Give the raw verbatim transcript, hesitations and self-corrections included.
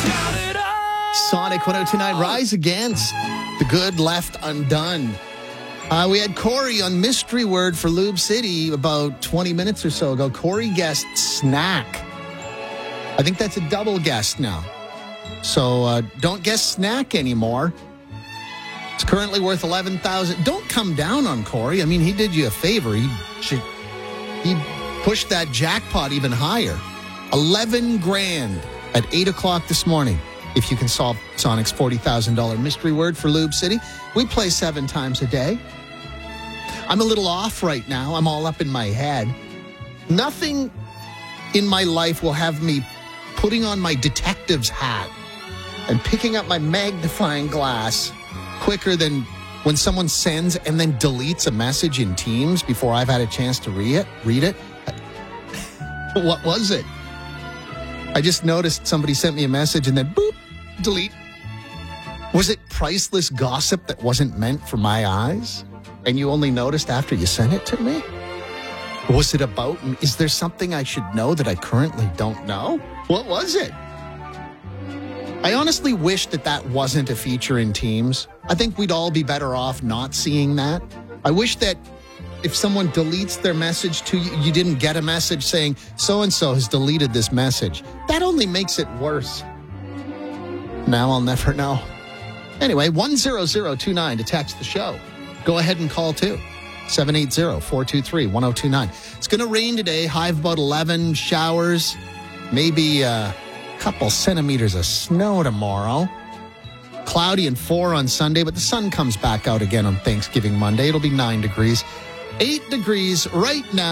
Sonic one oh two point nine, Rise Against the Good Left Undone. Uh, we had Corey on Mystery Word for Lube City about twenty minutes or so ago. Corey guessed snack. I think that's a double guess now. So uh, don't guess snack anymore. It's currently worth eleven thousand dollars. Don't come down on Corey. I mean, he did you a favor. He, should, he pushed that jackpot even higher. eleven grand at eight o'clock this morning. If you can solve Sonic's forty thousand dollars mystery word for Lube City. We play seven times a day. I'm a little off right now. I'm all up in my head. Nothing in my life will have me putting on my detective's hat and picking up my magnifying glass quicker than when someone sends and then deletes a message in Teams before I've had a chance to read it. Read it. What was it? I just noticed somebody sent me a message and then boop, delete. Was it priceless gossip that wasn't meant for my eyes? And you only noticed after you sent it to me? Was it about, is there something I should know that I currently don't know? What was it? I honestly wish that that wasn't a feature in Teams. I think we'd all be better off not seeing that. I wish that if someone deletes their message to you, you didn't get a message saying, so-and-so has deleted this message. That only makes it worse. Now I'll never know. Anyway, one zero zero two nine to text the show. Go ahead and call too. seven eight zero, four two three, one zero two nine. It's going to rain today. High of about eleven. Showers. Maybe a couple centimeters of snow tomorrow. Cloudy and four on Sunday, but the sun comes back out again on Thanksgiving Monday. It'll be nine degrees. Eight degrees right now.